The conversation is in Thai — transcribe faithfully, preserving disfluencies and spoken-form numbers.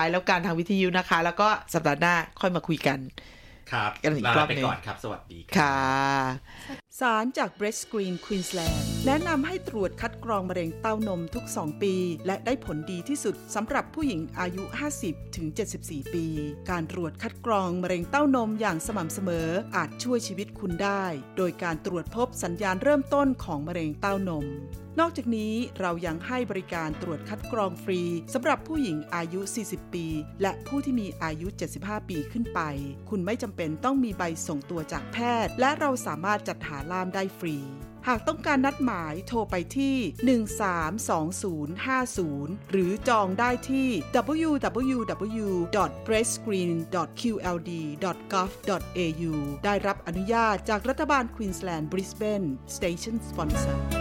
แล้วการทางวิทยุนะคะแล้วก็สัปดาห์หน้าค่อยมาคุยกันครับกันอีกรอบนึงลาไปก่อนครับสวัสดีค่ะสารจาก Breast Screen Queensland แนะนำให้ตรวจคัดกรองมะเร็งเต้านมทุกสองปีและได้ผลดีที่สุดสำหรับผู้หญิงอายุ ห้าสิบถึงเจ็ดสิบสี่ ปีการตรวจคัดกรองมะเร็งเต้านมอย่างสม่ำเสมออาจช่วยชีวิตคุณได้โดยการตรวจพบสัญญาณเริ่มต้นของมะเร็งเต้านมนอกจากนี้เรายังให้บริการตรวจคัดกรองฟรีสำหรับผู้หญิงอายุ สี่สิบ ปีและผู้ที่มีอายุ เจ็ดสิบห้า ปีขึ้นไปคุณไม่จำเป็นต้องมีใบส่งตัวจากแพทย์และเราสามารถจัดหาล่ามได้ฟรีหากต้องการนัดหมายโทรไปที่หนึ่งสามสองศูนย์ห้าศูนย์หรือจองได้ที่ ดับเบิลยู ดับเบิลยู ดับเบิลยู ดอท เบรสต์สกรีน ดอท คิว แอล ดี ดอท กอฟ ดอท เอ ยู ได้รับอนุญาตจากรัฐบาลควีนสแลนด์บริสเบน Station Sponsor